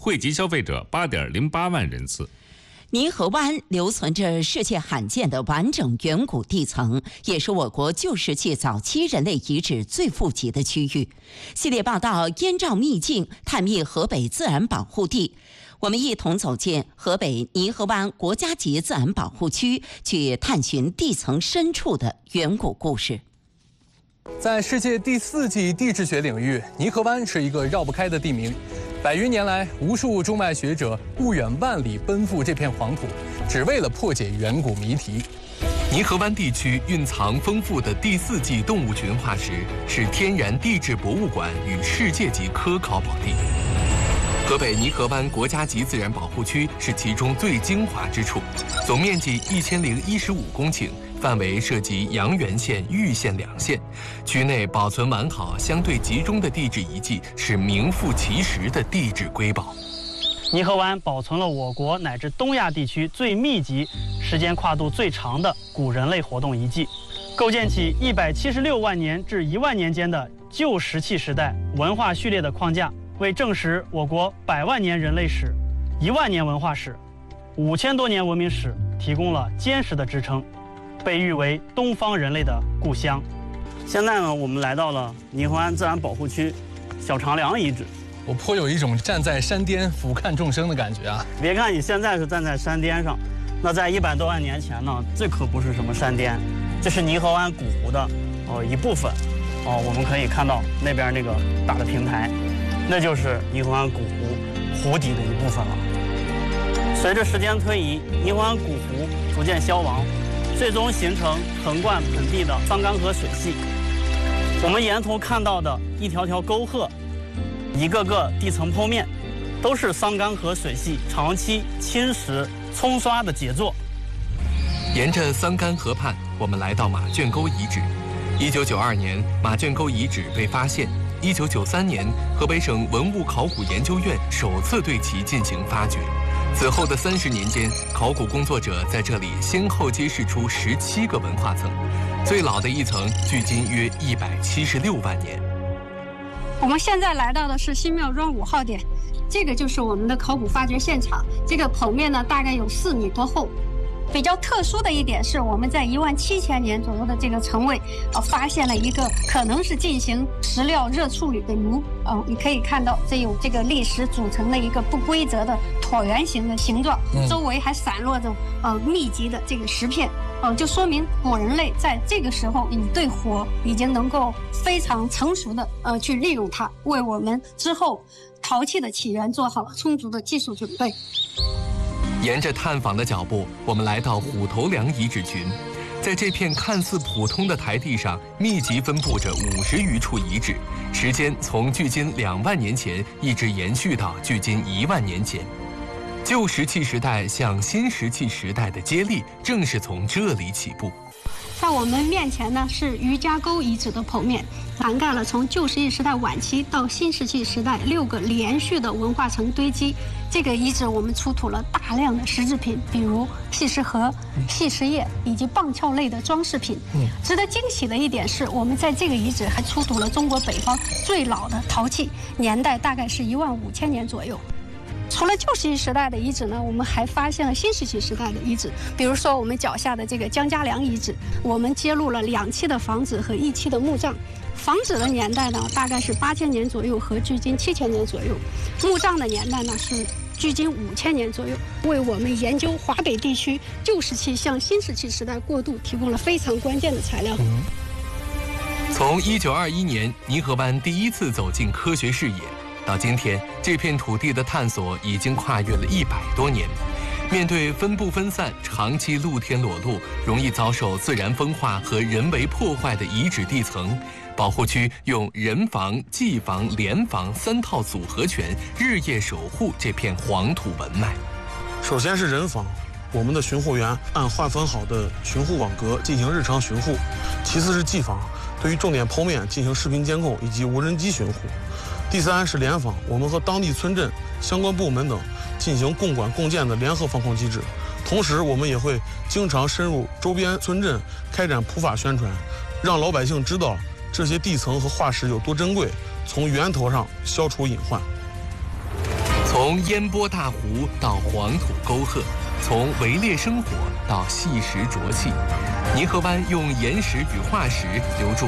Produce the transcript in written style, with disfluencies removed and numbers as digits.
惠及消费者8.08万人次。 泥河湾留存着世界罕见的完整远古地层，也是我国旧石器早期人类遗址最富集的区域。系列报道《燕赵秘境》探秘河北自然保护地，我们一同走进河北泥河湾国家级自然保护区，去探寻地层深处的远古故事。 在世界第4纪地质学领域，泥河湾是一个绕不开的地名。100余年来，无数中外学者不远万里奔赴这片黄土，只为了破解远古谜题。 泥河湾地区蕴藏丰富的第4纪动物群化石，是天然地质博物馆与世界级科考宝地。河北泥河湾国家级自然保护区是其中最精华之处，总面积1015公顷。范围涉及阳原县、玉县2县，区内保存完好、相对集中的地质遗迹是名副其实的地质瑰宝。 泥河湾保存了我国乃至东亚地区最密集、时间跨度最长的古人类活动遗迹，构建起176万年至1万年间的旧石器时代文化序列的框架，为证实我国100万年人类史、1万年文化史、5000多年文明史提供了坚实的支撑。被誉为东方人类的故乡。现在呢，我们来到了泥河湾自然保护区小长梁遗址。 我颇有一种站在山巅俯瞰众生的感觉啊！ 别看你现在是站在山巅上，那在100多万年前呢，这可不是什么山巅，这是泥河湾古湖的一部分。我们可以看到那边那个大的平台，那就是泥河湾古湖湖底的一部分了。随着时间推移，泥河湾古湖逐渐消亡。最终形成横贯盆地的桑干河水系。我们沿途看到的一条条沟壑，一个个地层剖面，都是桑干河水系长期侵蚀冲刷的杰作。 沿着桑干河畔，我们来到马圈沟遗址。1992年，马圈沟遗址被发现。1993年，河北省文物考古研究院首次对其进行发掘。此后的30年间，考古工作者在这里先后揭示出17个文化层，最老的一层距今约176万年。 我们现在来到的是新庙庄5号点，这个就是我们的考古发掘现场。这个剖面呢，大概有4米多厚。比较特殊的一点是，我们在17000年左右的这个层位，发现了一个可能是进行石料热处理的炉。你可以看到，这有这个砾石组成的一个不规则的椭圆形的形状，周围还散落着密集的这个石片。就说明古人类在这个时候对火已经能够非常成熟的去利用它，为我们之后陶器的起源做好了充足的技术准备。 沿着探访的脚步，我们来到虎头梁遗址群。在这片看似普通的台地上，密集分布着50余处遗址，时间从距今2万年前一直延续到距今1万年前。旧石器时代向新石器时代的接力，正是从这里起步。 在我们面前呢，是余家沟遗址的剖面，涵盖了从旧石器时代晚期到新石器时代6个连续的文化层堆积。这个遗址我们出土了大量的石制品，比如细石盒、细石叶以及棒鞘类的装饰品。值得惊喜的一点是，我们在这个遗址还出土了中国北方最老的陶器，年代大概是15000年左右。除了旧石器时代的遗址呢，我们还发现了新石器时代的遗址，比如说我们脚下的这个江家梁遗址，我们揭露了2期的房子和1期的墓葬。房子的年代呢，大概是8000年左右和距今7000年左右；墓葬的年代呢是距今5000年左右，为我们研究华北地区旧石器向新石器时代过渡提供了非常关键的材料。 从1921年泥河湾第一次走进科学视野，到今天，这片土地的探索已经跨越了100多年。面对分布分散、长期露天裸露、容易遭受自然风化和人为破坏的遗址地层，保护区用人防、技防、联防3套组合拳，日夜守护这片黄土文脉。 首先是人防，我们的巡护员按划分好的巡护网格进行日常巡护；其次是技防，对于重点剖面进行视频监控以及无人机巡护；第三是联防，我们和当地村镇相关部门等进行共管共建的联合防控机制。同时，我们也会经常深入周边村镇开展普法宣传，让老百姓知道这些地层和化石有多珍贵，从源头上消除隐患。 从烟波大湖到黄土沟壑，从围猎生活到细石琢砌，泥河湾用岩石与化石留住